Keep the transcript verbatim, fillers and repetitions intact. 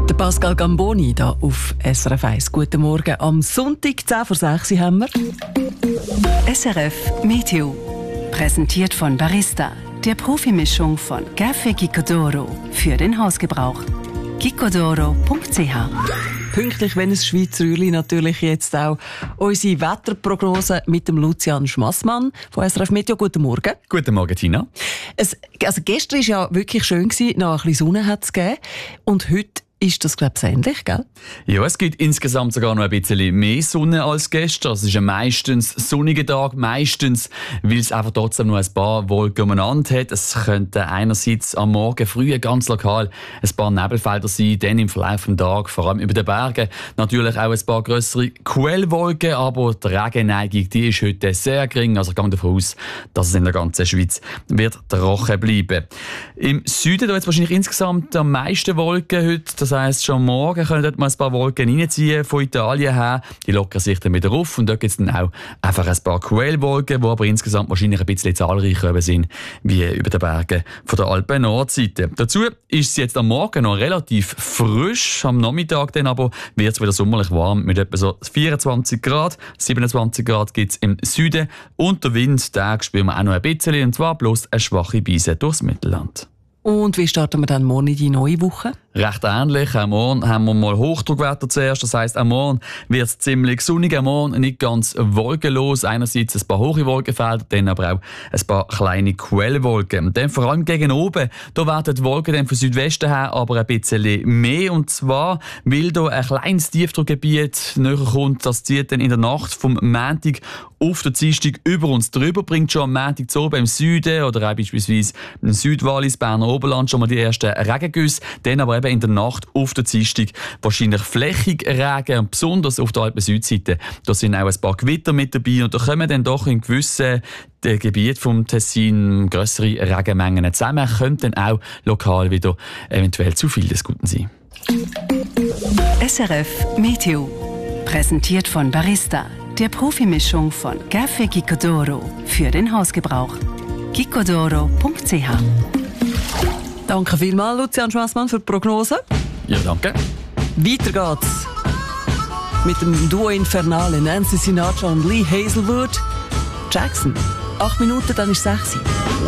Der Pascal Gamboni hier auf S R F eins. Guten Morgen. Am Sonntag, zehn vor sechs, haben wir S R F Meteo. Präsentiert von Barista, der Profimischung von Café Gicodoro für den Hausgebrauch. gicodoro punkt c h. Pünktlich, wenn es Schweizer Rühli, natürlich jetzt auch unsere Wetterprognose mit dem Lucian Schmassmann von S R F Meteo. Guten Morgen. Guten Morgen, Tina. Es, also gestern war ja wirklich schön, noch ein bisschen Sonne hat es gegeben. Und heute ist das, glaube ich, ähnlich, gell? Ja, es gibt insgesamt sogar noch ein bisschen mehr Sonne als gestern. Es ist ein meistens sonniger Tag, meistens, weil es einfach trotzdem noch ein paar Wolken umeinander hat. Es könnten einerseits am Morgen früh ganz lokal ein paar Nebelfelder sein, dann im Verlauf des Tages, vor allem über den Bergen, natürlich auch ein paar grössere Quellwolken, aber die Regenneigung, die ist heute sehr gering. Also ich gehe davon aus, dass es in der ganzen Schweiz wird trocken bleiben. Im Süden da jetzt wahrscheinlich insgesamt am meisten Wolken heute. Das heisst, schon morgen können dort mal ein paar Wolken reinziehen von Italien her. Die lockern sich dann wieder auf und dort gibt es dann auch einfach ein paar Quellwolken, die aber insgesamt wahrscheinlich ein bisschen zahlreicher sind wie über den Bergen von der Alpen-Nordseite. Dazu ist es jetzt am Morgen noch relativ frisch, am Nachmittag dann aber wird es wieder sommerlich warm mit etwa so vierundzwanzig Grad, siebenundzwanzig Grad gibt es im Süden und der Wind, den spüren wir auch noch ein bisschen und zwar bloß eine schwache Brise durchs Mittelland. Und wie starten wir dann morgen in die neue Woche? Recht ähnlich. Am Morgen haben wir mal Hochdruckwetter zuerst. Das heisst, am Morgen wird es ziemlich sonnig. Am Morgen nicht ganz wolkenlos. Einerseits ein paar hohe Wolkenfelder, dann aber auch ein paar kleine Quellwolken. Und dann vor allem gegen oben, da werden die Wolken dann von Südwesten her aber ein bisschen mehr. Und zwar, weil da ein kleines Tiefdruckgebiet näher kommt. Das zieht dann in der Nacht vom Montag auf den Dienstag über uns drüber. Bringt schon am Montag zu oben im Süden oder auch beispielsweise im Südwallis, Berner Oberland schon mal die ersten Regengüsse. Dann aber eben in der Nacht auf der Dienstag wahrscheinlich flächig Regen und besonders auf der Alpen-Südseite. Da sind auch ein paar Gewitter mit dabei und da kommen dann doch in gewissen Gebieten vom Tessin grössere Regenmengen zusammen. Könnte dann auch lokal wieder eventuell zu viel des Guten sein. S R F Meteo. Präsentiert von Barista, der Profimischung von Café Gicodoro für den Hausgebrauch. gicodoro punkt c h. Danke vielmals, Lucian Schmassmann, für die Prognose. Ja, danke. Weiter geht's mit dem Duo Infernale Nancy Sinatra und Lee Hazelwood. Jackson. Acht Minuten, dann ist sechs.